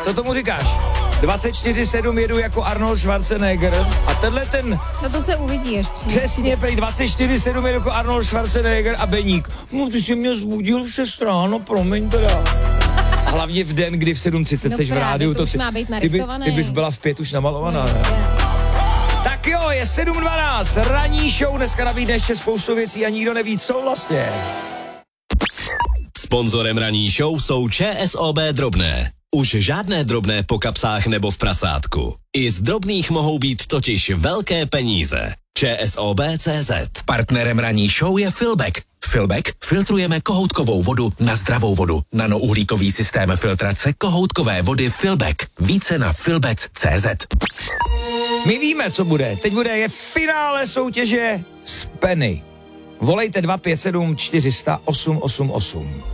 Co tomu říkáš? 24/7 jedu jako Arnold Schwarzenegger a tenhle ten... No to se uvidí až přijde. Přesně, prej 24/7 jedu jako Arnold Schwarzenegger a Beník. No ty jsi mě zbudil v ráno, promiň teda. A hlavně v den, kdy v 7:30 seš v rádiu, to má být ty bys byla v 5 už namalovaná, ne? Tak jo, je 7:12, ranní show, dneska nabídne ještě spoustu věcí a nikdo neví, co vlastně. Sponzorem ranní show jsou ČSOB Drobné. Už žádné drobné po kapsách nebo v prasátku. I z drobných mohou být totiž velké peníze. ČSOB.cz. Partnerem ranní show je Filbek. Filbek filtrujeme kohoutkovou vodu na zdravou vodu. Nanouhlíkový systém filtrace kohoutkové vody Filbek. Více na filbec.cz. My víme, co bude. Teď je finále soutěže z Penny. Volejte 257 400 888.